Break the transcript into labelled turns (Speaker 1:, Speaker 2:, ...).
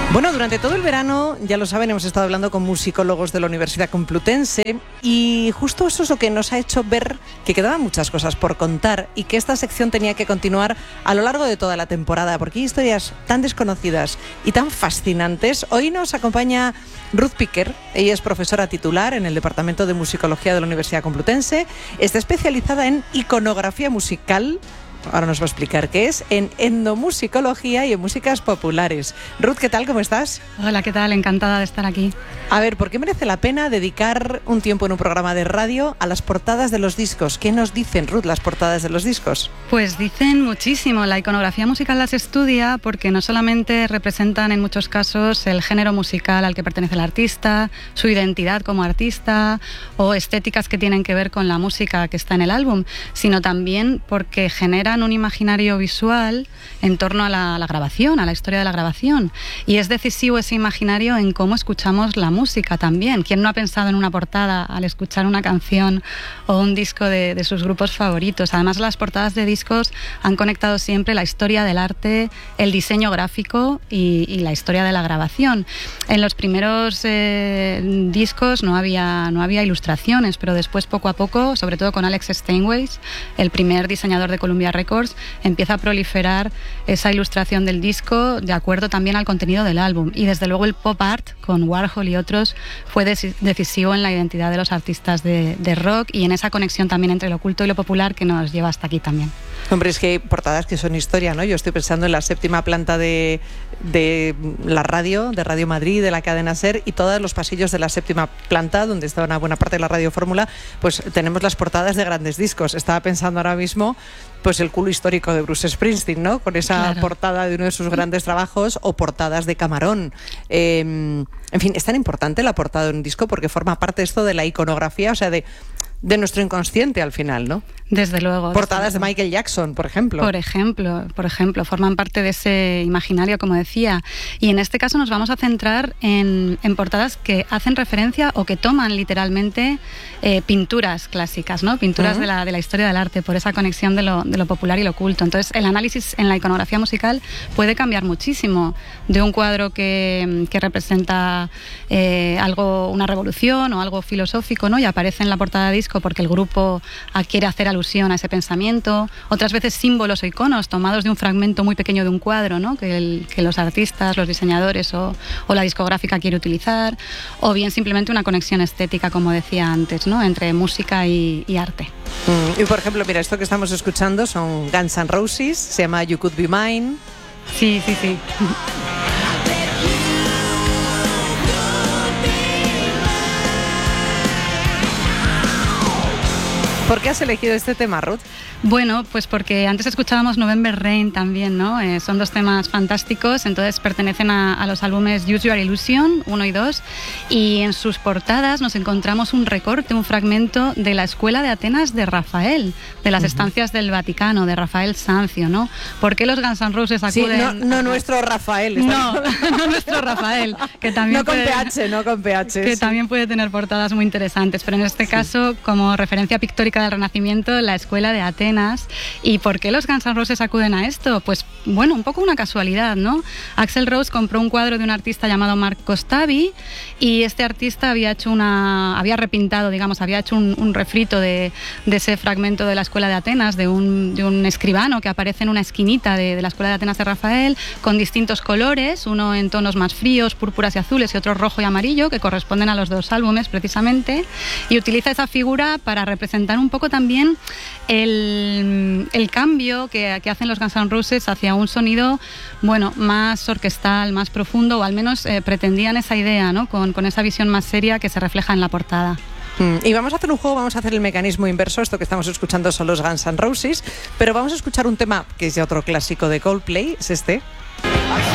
Speaker 1: Bueno, durante todo el verano, ya lo saben, hemos estado hablando con musicólogos de la Universidad Complutense y justo eso es lo que nos ha hecho ver que quedaban muchas cosas por contar y que esta sección tenía que continuar a lo largo de toda la temporada, porque hay historias tan desconocidas y tan fascinantes. Hoy nos acompaña Ruth Piquer. Ella es profesora titular en el Departamento de Musicología de la Universidad Complutense. Está especializada en iconografía musical. Ahora nos va a explicar qué es, en etnomusicología y en músicas populares. Ruth, ¿qué tal? ¿Cómo estás?
Speaker 2: Hola, ¿qué tal? Encantada de estar aquí.
Speaker 1: A ver, ¿por qué merece la pena dedicar un tiempo en un programa de radio a las portadas de los discos? ¿Qué nos dicen, Ruth, las portadas de los discos?
Speaker 2: Pues dicen muchísimo. La iconografía musical las estudia porque no solamente representan en muchos casos el género musical al que pertenece el artista, su identidad como artista o estéticas que tienen que ver con la música que está en el álbum, sino también porque generan un imaginario visual en torno a la grabación, a la historia de la grabación. Y es decisivo ese imaginario en cómo escuchamos la música también. ¿Quién no ha pensado en una portada al escuchar una canción o un disco de sus grupos favoritos? Además, las portadas de discos han conectado siempre la historia del arte, el diseño gráfico y la historia de la grabación. En los primeros discos no había ilustraciones, pero después, poco a poco, sobre todo con Alex Steinway, el primer diseñador de Columbia Records, empieza a proliferar esa ilustración del disco de acuerdo también al contenido del álbum. Y desde luego el pop art con Warhol y otros fue decisivo en la identidad de los artistas de rock y en esa conexión también entre lo culto y lo popular que nos lleva hasta aquí también.
Speaker 1: Hombre, es que hay portadas que son historia, ¿no? Yo estoy pensando en la 7ª planta de la radio, de Radio Madrid, de la cadena SER, y todos los pasillos de la 7ª planta, donde está una buena parte de la Radio Fórmula, pues tenemos las portadas de grandes discos. Estaba pensando ahora mismo, pues el culo histórico de Bruce Springsteen, ¿no? Con esa portada de uno de sus grandes trabajos, o portadas de Camarón. En fin, es tan importante la portada de un disco porque forma parte esto de la iconografía, o sea, de nuestro inconsciente al final, ¿no?
Speaker 2: Desde luego.
Speaker 1: Portadas de Michael Jackson, por ejemplo.
Speaker 2: Por ejemplo, forman parte de ese imaginario, como decía. Y en este caso nos vamos a centrar en portadas que hacen referencia o que toman literalmente pinturas clásicas, ¿no? Pinturas de la historia del arte, por esa conexión de lo popular y lo culto. Entonces, el análisis en la iconografía musical puede cambiar muchísimo de un cuadro que representa una revolución o algo filosófico, ¿no? Y aparece en la portada de disco porque el grupo quiere hacer alusión a ese pensamiento, otras veces símbolos o iconos tomados de un fragmento muy pequeño de un cuadro, ¿no? que los artistas, los diseñadores o la discográfica quiere utilizar, o bien simplemente una conexión estética, como decía antes, ¿no? Entre música y arte.
Speaker 1: Y por ejemplo, mira, esto que estamos escuchando son Guns N' Roses, se llama You Could Be Mine.
Speaker 2: Sí.
Speaker 1: ¿Por qué has elegido este tema, Ruth?
Speaker 2: Bueno, pues porque antes escuchábamos November Rain también, ¿no? Son dos temas fantásticos, entonces pertenecen a los álbumes Use Your Illusion 1 y 2, y en sus portadas nos encontramos un recorte, un fragmento de la Escuela de Atenas de Rafael, de las estancias del Vaticano, de Rafael Sanzio, ¿no? ¿Por qué los Guns N' Roses acuden?
Speaker 1: Sí, no nuestro Rafael.
Speaker 2: No nuestro Rafael, que también
Speaker 1: no con PH.
Speaker 2: Que también puede tener portadas muy interesantes, pero en este caso, como referencia pictórica del Renacimiento, la Escuela de Atenas. ¿Y por qué los Guns N' Roses acuden a esto? Pues bueno, un poco una casualidad, ¿no? Axl Rose compró un cuadro de un artista llamado Mark Costavi y este artista había hecho un refrito de ese fragmento de la Escuela de Atenas, de un escribano que aparece en una esquinita de la Escuela de Atenas de Rafael, con distintos colores, uno en tonos más fríos, púrpuras y azules, y otro rojo y amarillo, que corresponden a los dos álbumes precisamente, y utiliza esa figura para representar un poco también el cambio que hacen los Guns N' Roses hacia un sonido, bueno, más orquestal, más profundo, o al menos pretendían esa idea, ¿no? Con esa visión más seria que se refleja en la portada.
Speaker 1: Y vamos a hacer un juego, vamos a hacer el mecanismo inverso. Esto que estamos escuchando son los Guns N' Roses, pero vamos a escuchar un tema que es ya otro clásico de Coldplay, es este.